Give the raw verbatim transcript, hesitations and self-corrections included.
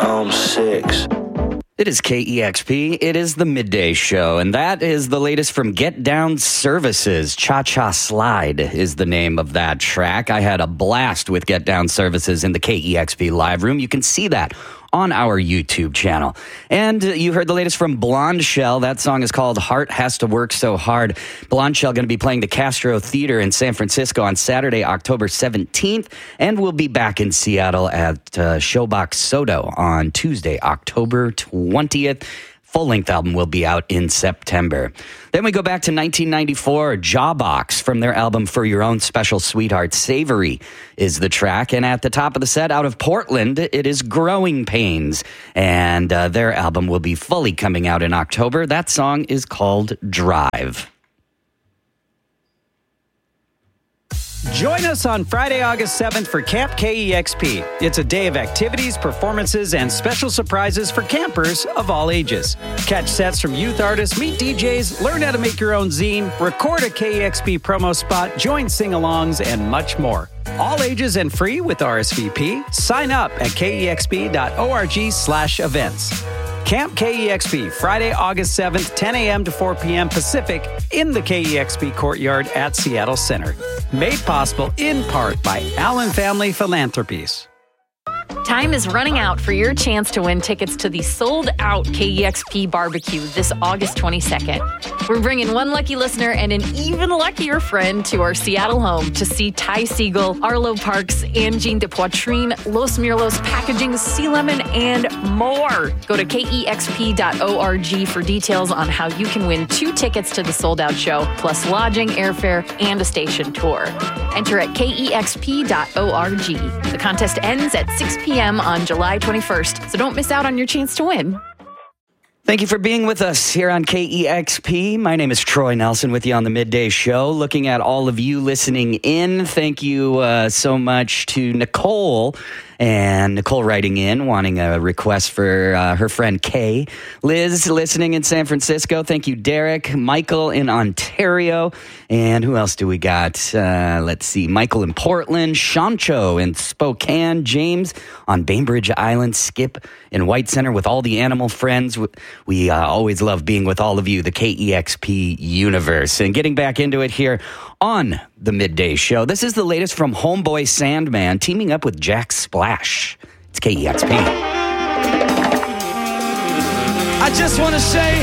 home six. It is K E X P. It is the Midday Show, and that is the latest from Get Down Services. Cha-Cha Slide is the name of that track. I had a blast with Get Down Services in the K E X P live room. You can see that on our YouTube channel. And you heard the latest from Blonde Shell. That song is called Heart Has to Work So Hard. Blonde Shell going to be playing the Castro Theater in San Francisco on Saturday, October seventeenth, and we'll be back in Seattle at uh, Showbox Soto on Tuesday, October twentieth. Full-length album will be out in September. Then we go back to nineteen ninety-four. Jawbox from their album For Your Own Special Sweetheart. Savory is the track. And at the top of the set, out of Portland, it is Growing Pains. And uh, their album will be fully coming out in October. That song is called Drive. Join us on Friday, August seventh for Camp K E X P. It's a day of activities, performances, and special surprises for campers of all ages. Catch sets from youth artists, meet D Js, learn how to make your own zine, record a K E X P promo spot, join sing-alongs, and much more. All ages and free with R S V P. Sign up at kexp.org slash events. Camp K E X P, Friday, August seventh, ten a.m. to four p.m. Pacific in the K E X P Courtyard at Seattle Center. Made possible in part by Allen Family Philanthropies. Time is running out for your chance to win tickets to the sold-out K E X P barbecue this August twenty-second. We're bringing one lucky listener and an even luckier friend to our Seattle home to see Ty Segall, Arlo Parks, Angine de Poitrine, Los Mirlos Packaging, Sea Lemon, and more. Go to K E X P dot org for details on how you can win two tickets to the sold-out show, plus lodging, airfare, and a station tour. Enter at K E X P dot org. The contest ends at six p.m. on July twenty-first, so don't miss out on your chance to win. Thank you for being with us here on K E X P. My name is Troy Nelson with you on the Midday Show. Looking at all of you listening in, thank you uh, so much to Nicole. And Nicole writing in, wanting a request for uh, her friend Kay. Liz listening in San Francisco. Thank you, Derek. Michael in Ontario. And who else do we got? Uh, let's see. Michael in Portland. Shancho in Spokane. James on Bainbridge Island. Skip in White Center with all the animal friends. We uh, always love being with all of you, the K E X P universe. And getting back into it here on the Midday Show. This is the latest from Homeboy Sandman teaming up with Jack Splash. It's K E X P. I just want to say